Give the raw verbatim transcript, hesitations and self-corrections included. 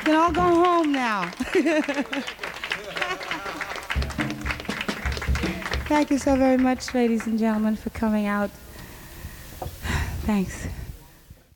You can all go home now. Thank you so very much, ladies and gentlemen, for coming out. Thanks.